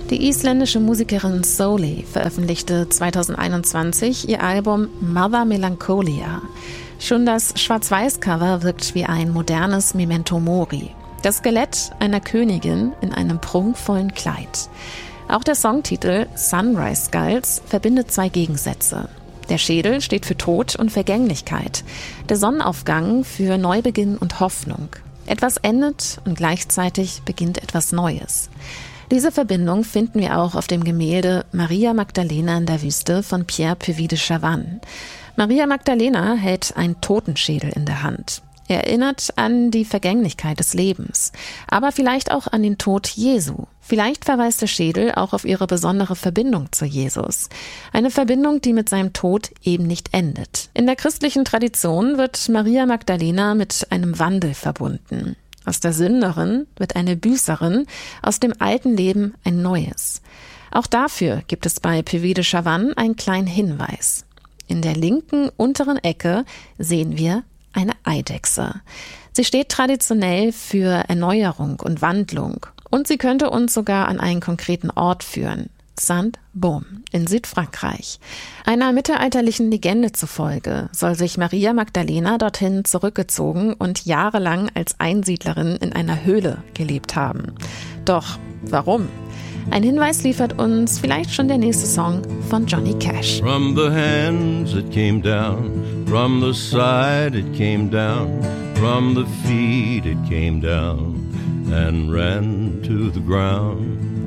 Die isländische Musikerin Soli veröffentlichte 2021 ihr Album Mother Melancholia. Schon das Schwarz-Weiß-Cover wirkt wie ein modernes Memento Mori. Das Skelett einer Königin in einem prunkvollen Kleid. Auch der Songtitel Sunrise Skulls verbindet zwei Gegensätze. Der Schädel steht für Tod und Vergänglichkeit, der Sonnenaufgang für Neubeginn und Hoffnung. Etwas endet und gleichzeitig beginnt etwas Neues. Diese Verbindung finden wir auch auf dem Gemälde Maria Magdalena in der Wüste von Pierre Puvis de Chavannes. Maria Magdalena hält einen Totenschädel in der Hand. Er erinnert an die Vergänglichkeit des Lebens, aber vielleicht auch an den Tod Jesu. Vielleicht verweist der Schädel auch auf ihre besondere Verbindung zu Jesus. Eine Verbindung, die mit seinem Tod eben nicht endet. In der christlichen Tradition wird Maria Magdalena mit einem Wandel verbunden. Aus der Sünderin wird eine Büßerin, aus dem alten Leben ein neues. Auch dafür gibt es bei Puvis de Chavannes einen kleinen Hinweis. In der linken unteren Ecke sehen wir eine Eidechse. Sie steht traditionell für Erneuerung und Wandlung und sie könnte uns sogar an einen konkreten Ort führen. Saint-Baume in Südfrankreich. Einer mittelalterlichen Legende zufolge soll sich Maria Magdalena dorthin zurückgezogen und jahrelang als Einsiedlerin in einer Höhle gelebt haben. Doch warum? Ein Hinweis liefert uns vielleicht schon der nächste Song von Johnny Cash. From the hands it came down, from the side it came down, from the feet it came down and ran to the ground.